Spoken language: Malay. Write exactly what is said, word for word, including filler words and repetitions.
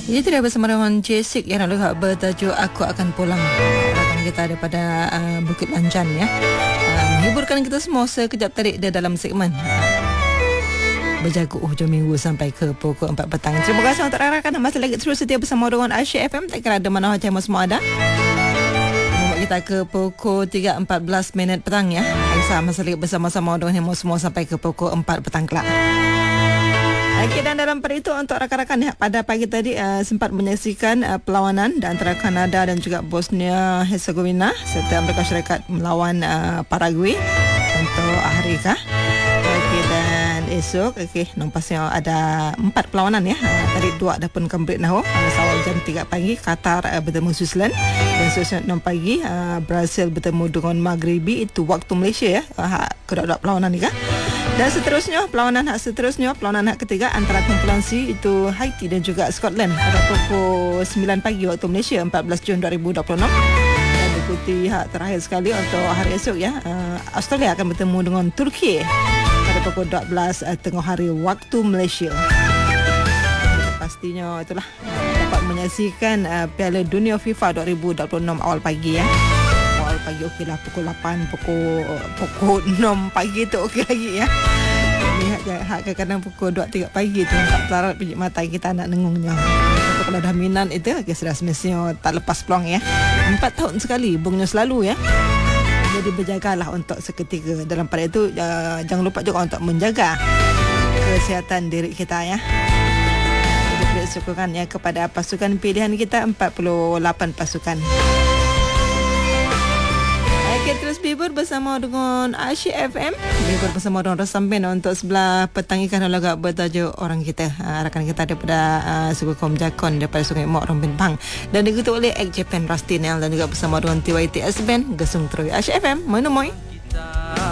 Ini tidak bersama dengan Jessic yang lalu bertajuk Aku Akan Pulang. Rakan kita daripada uh, Bukit Lanjan ya. Uh, menghiburkan kita semua sekejap tadi dia dalam segmen berjaga hujung minggu sampai ke pukul empat petang. Terima kasih untuk rakan-rakan yang masih lagi terus setia bersama dengan Asyik F M. Tak kira ada mana macam semua ada. Membuat kita ke pukul tiga empat belas minit petang ya. Aisyah masih lagi bersama-sama dengan semua sampai ke pukul empat petang kelak. Okey, dan dalam pada itu untuk rakan-rakan ya, pada pagi tadi uh, sempat menyaksikan uh, perlawanan di antara Kanada dan juga Bosnia Herzegovina serta Amerika Syarikat melawan uh, Paraguay untuk hari kah. Okey, dan esok okey nampaknya ada empat perlawanan ya. Uh, tadi dua dah pun complete dah. Uh, awal jam tiga pagi Qatar uh, bertemu Switzerland dan seterusnya enam pagi uh, Brazil bertemu dengan Maghribi, itu waktu Malaysia ya. Uh, kedua-dua perlawanan ni kah. Dan seterusnya perlawanan hak seterusnya perlawanan hak ketiga antara kumpulan C itu Haiti dan juga Scotland pada pukul sembilan pagi waktu Malaysia empat belas Jun dua ribu dua puluh enam. Dan diikuti hak terakhir sekali untuk hari esok ya, uh, Australia akan bertemu dengan Turki pada pukul dua belas uh, tengah hari waktu Malaysia. Dan pastinya itulah uh, dapat menyaksikan uh, Piala Dunia FIFA dua ribu dua puluh enam awal pagi ya. Pagi okey lah, pukul lapan, pukul pukul enam pagi tu okey lagi ya. Lihat hak kadang-kadang pukul dua tiga pagi tu tak telarat pijit mata kita nak nengungnya. Tapi kalau dah minat itu okey sudah semestinya tak lepas peluang ya. Empat tahun sekali bungnya selalu ya. Jadi berjagalah untuk seketika. Dalam pada itu uh, jangan lupa juga untuk menjaga kesihatan diri kita ya. Jadi beri syukuran ya kepada pasukan pilihan kita, empat puluh lapan pasukan. Okay, terus bibur bersama dengan Asyik F M. Bibur bersama dengan Rosamben untuk sebelah petang ikan lagu bertajuk Orang Kita. Uh, rakan kita daripada uh, suku kaum Jakon daripada Sungai Mok Rombin Pang. Dan diikuti oleh Ek Japan Rustinel dan juga bersama dengan T Y T S Band Gesung Troy. Asyik F M, mana moy?